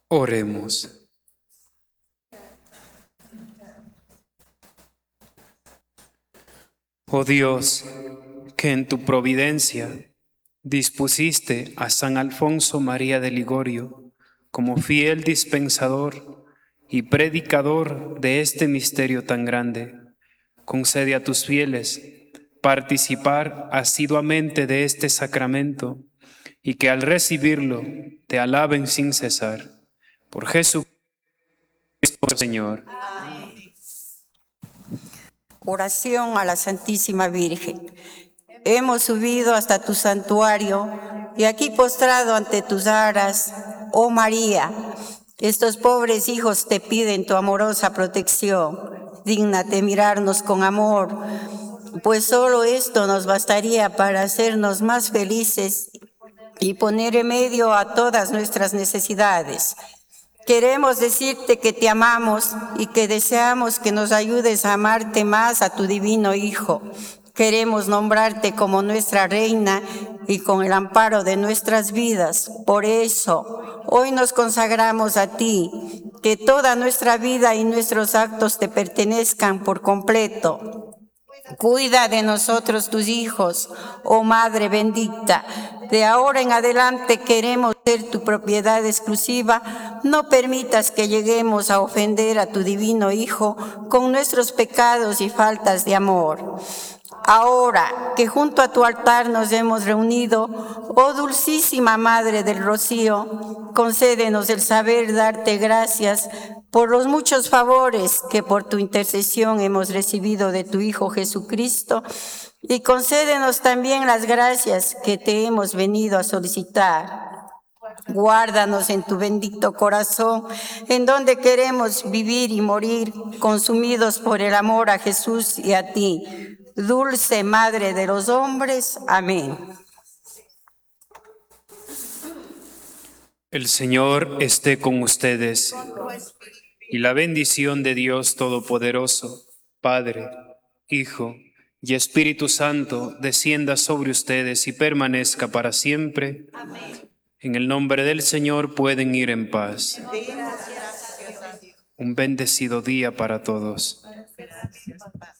Oremos. Oh Dios, que en tu providencia dispusiste a San Alfonso María de Ligorio como fiel dispensador y predicador de este misterio tan grande, concede a tus fieles participar asiduamente de este sacramento y que al recibirlo te alaben sin cesar. Por Jesucristo, Señor. Oración a la Santísima Virgen. Hemos subido hasta tu santuario y aquí postrado ante tus aras, oh María, estos pobres hijos te piden tu amorosa protección. Dígnate mirarnos con amor, pues solo esto nos bastaría para hacernos más felices y poner remedio a todas nuestras necesidades. Queremos decirte que te amamos y que deseamos que nos ayudes a amarte más a tu divino Hijo. Queremos nombrarte como nuestra reina y con el amparo de nuestras vidas. Por eso, hoy nos consagramos a ti, que toda nuestra vida y nuestros actos te pertenezcan por completo. Cuida de nosotros tus hijos, oh Madre bendita. De ahora en adelante queremos ser tu propiedad exclusiva. No permitas que lleguemos a ofender a tu divino Hijo con nuestros pecados y faltas de amor. Ahora que junto a tu altar nos hemos reunido, oh dulcísima Madre del Rocío, concédenos el saber darte gracias por los muchos favores que por tu intercesión hemos recibido de tu Hijo Jesucristo, y concédenos también las gracias que te hemos venido a solicitar. Guárdanos en tu bendito corazón, en donde queremos vivir y morir, consumidos por el amor a Jesús y a ti, dulce Madre de los hombres. Amén. El Señor esté con ustedes, y la bendición de Dios Todopoderoso, Padre, Hijo y Espíritu Santo, descienda sobre ustedes y permanezca para siempre. Amén. En el nombre del Señor pueden ir en paz. Un bendecido día para todos.